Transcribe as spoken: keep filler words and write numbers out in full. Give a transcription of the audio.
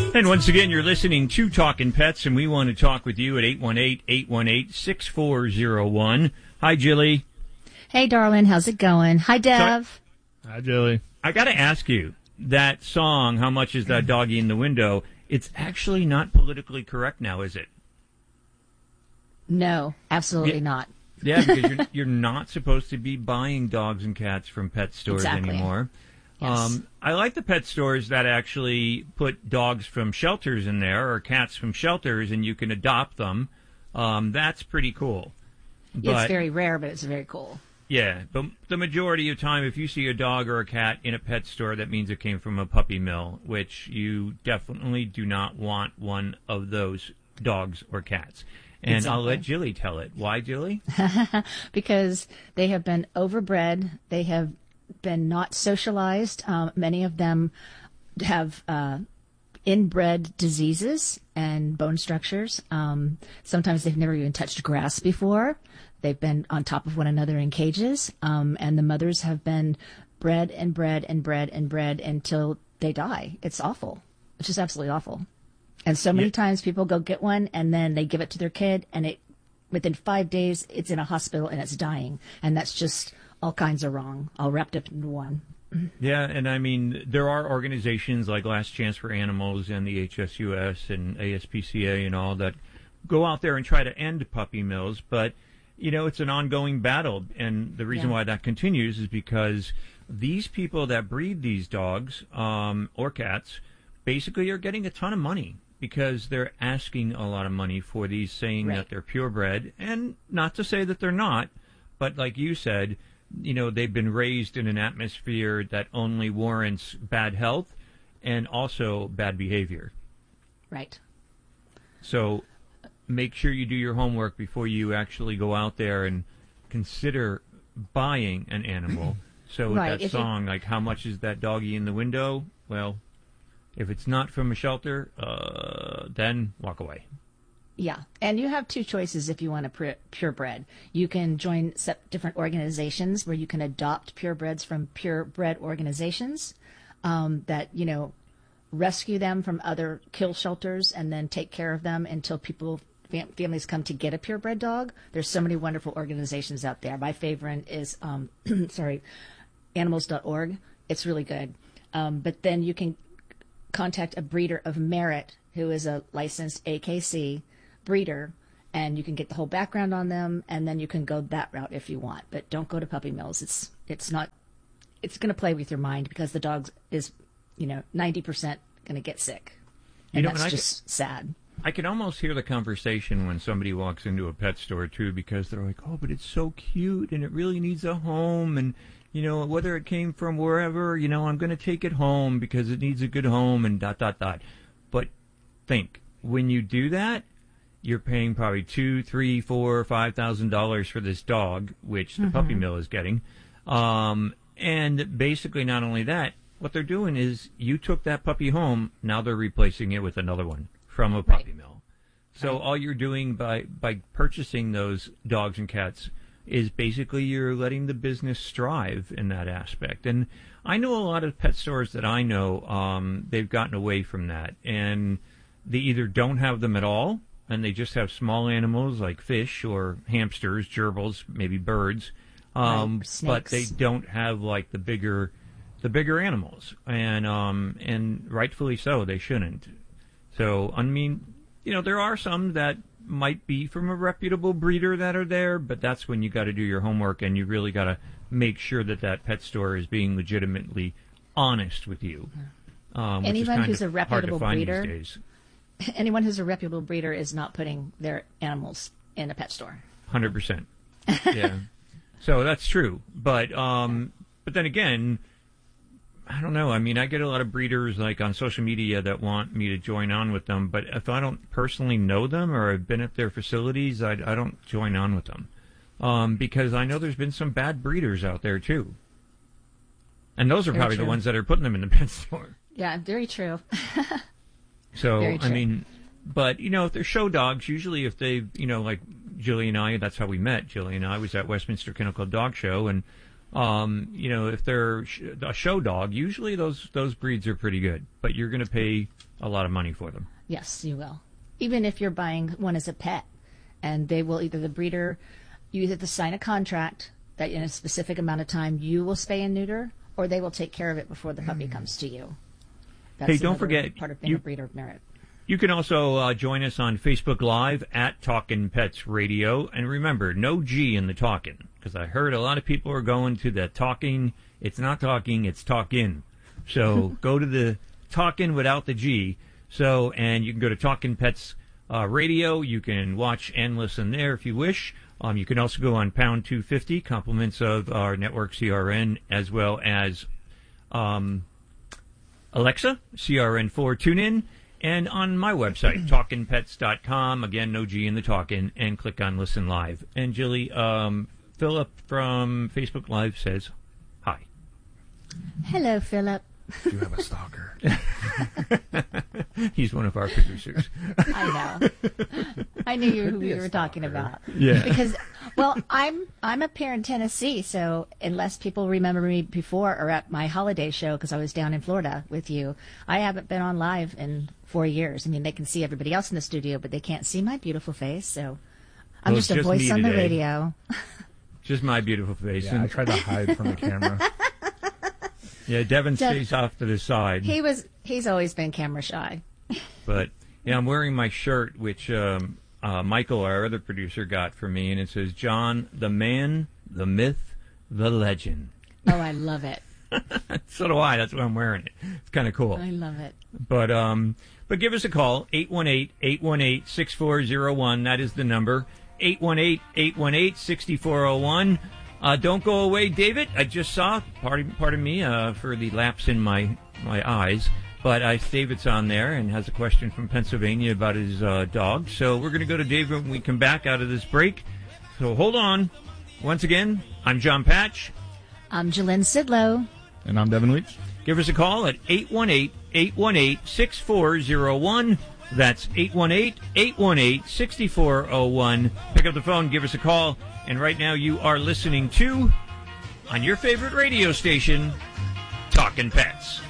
And once again, you're listening to Talkin' Pets, and we want to talk with you at eight one eight, eight one eight, six four zero one. Hi, Jilly. Hey, darling. How's it going? Hi, Dev. So, hi, Jilly. I got to ask you, that song, How Much Is That Doggy in the Window, it's actually not politically correct now, is it? No, absolutely yeah. not. Yeah, because you're, you're not supposed to be buying dogs and cats from pet stores exactly. anymore. Yes. Um, I like the pet stores that actually put dogs from shelters in there or cats from shelters, and you can adopt them. Um, that's pretty cool. Yeah, But, it's very rare, but it's very cool. Yeah, but the majority of time, if you see a dog or a cat in a pet store, that means it came from a puppy mill, which you definitely do not want one of those dogs or cats. And exactly. I'll let Jilly tell it. Why, Jilly? Because they have been overbred. They have been not socialized. Um, many of them have uh, inbred diseases and bone structures. Um, sometimes they've never even touched grass before. They've been on top of one another in cages. Um, and the mothers have been bred and bred and bred and bred until they die. It's awful. It's just absolutely awful. And so many yeah. times people go get one and then they give it to their kid, and it within five days it's in a hospital and it's dying. And that's just all kinds of wrong, all wrapped up into one. Yeah, and I mean, there are organizations like Last Chance for Animals and the H S U S and A S P C A and all that go out there and try to end puppy mills, but, you know, it's an ongoing battle. And the reason yeah. why that continues is because these people that breed these dogs um, or cats basically are getting a ton of money, because they're asking a lot of money for these, saying right. that they're purebred, and not to say that they're not, but like you said, you know, they've been raised in an atmosphere that only warrants bad health and also bad behavior. Right. So make sure you do your homework before you actually go out there and consider buying an animal. So with right. that if song, like, how much is that doggy in the window? Well, if it's not from a shelter, uh, then walk away. Yeah, and you have two choices if you want a pure, purebred. You can join different organizations where you can adopt purebreds from purebred organizations um, that, you know, rescue them from other kill shelters and then take care of them until people, fam- families come to get a purebred dog. There's so many wonderful organizations out there. My favorite is, um, sorry, animals dot org. It's really good. Um, but then you can contact a breeder of merit who is a licensed A K C breeder, and you can get the whole background on them, and then you can go that route if you want. But don't go to puppy mills. It's it's not it's going to play with your mind, because the dog is, you know, ninety percent going to get sick, and you know, that's and just can, sad. I can almost hear the conversation when somebody walks into a pet store too, because they're like, "Oh, but it's so cute, and it really needs a home, and you know, whether it came from wherever, you know, I'm going to take it home because it needs a good home," and dot dot dot. But think, when you do that, you're paying probably two, three, four, five thousand dollars for this dog, which the mm-hmm. puppy mill is getting. Um, and basically, not only that, what they're doing is you took that puppy home. Now they're replacing it with another one from a puppy right. mill. So right. all you're doing by by purchasing those dogs and cats is basically you're letting the business strive in that aspect. And I know a lot of pet stores that I know, um, they've gotten away from that, and they either don't have them at all, and they just have small animals like fish or hamsters, gerbils, maybe birds, um, right, but they don't have like the bigger, the bigger animals, and um, and rightfully so, they shouldn't. So I mean, you know, there are some that might be from a reputable breeder that are there, but that's when you got to do your homework, and you really got to make sure that that pet store is being legitimately honest with you. Um, which Anyone is who's a reputable hard to find breeder. these days. Anyone who's a reputable breeder is not putting their animals in a pet store. one hundred percent. Yeah. So that's true. But um, but then again, I don't know. I mean, I get a lot of breeders like on social media that want me to join on with them. But if I don't personally know them or I've been at their facilities, I, I don't join on with them. Um, because I know there's been some bad breeders out there, too. And those are Very probably true. the ones that are putting them in the pet store. Yeah, very true. So, Very true. I mean, but, you know, if they're show dogs, usually if they, you know, like Jilly and I, that's how we met. Jilly and I was at Westminster Kennel Club Dog Show, and Um, you know, if they're sh- a show dog, usually those those breeds are pretty good, but you're going to pay a lot of money for them. Yes, you will. Even if you're buying one as a pet, and they will either the breeder, you either have to sign a contract that in a specific amount of time you will spay and neuter, or they will take care of it before the puppy comes to you. That's Hey, don't another forget, part of being you- a breeder of merit. You can also uh, join us on Facebook Live at Talkin' Pets Radio. And remember, no G in the talkin', because I heard a lot of people are going to the talking. It's not talking, it's talkin'. So go to the talkin' without the G. So, and you can go to Talkin' Pets uh, Radio. You can watch and listen there if you wish. Um, you can also go on Pound two fifty, compliments of our network C R N, as well as um, Alexa, C R N four, tune in. And on my website, talkin pets dot com, again, no G in the talkin', and click on Listen Live. And Jilly, um, Philip from Facebook Live says hi. Hello, Philip. Do you have a stalker? He's one of our producers. I know. I knew you who we were talking about. Yeah. Because, well, I'm I'm up here in Tennessee, so unless people remember me before or at my holiday show, because I was down in Florida with you, I haven't been on live in four years. I mean, they can see everybody else in the studio, but they can't see my beautiful face, so I'm Well, just it's a just voice me on the today. radio. Just my beautiful face. Yeah, I And, tried to hide from the camera. yeah, Devin Dev- stays off to the side. He was he's always been camera shy. But, yeah, I'm wearing my shirt, which um, uh, Michael, our other producer, got for me, and it says, John, the man, the myth, the legend. Oh, I love it. So do I. That's why I'm wearing it. It's kind of cool. I love it. But um, but give us a call, eight one eight, eight one eight, six four zero one. That is the number, eight one eight, eight one eight, six four zero one. Uh, don't go away, David. I just saw, pardon, pardon me uh, for the lapse in my, my eyes, but uh, David's on there and has a question from Pennsylvania about his uh, dog. So we're going to go to David when we come back out of this break. So hold on. Once again, I'm John Patch. I'm Jalynn Sidlow. And I'm Devin Leach. Give us a call at eight one eight, eight one eight, six four zero one. That's eight one eight, eight one eight, six four zero one. Pick up the phone, give us a call. And right now you are listening to, on your favorite radio station, Talkin' Pets.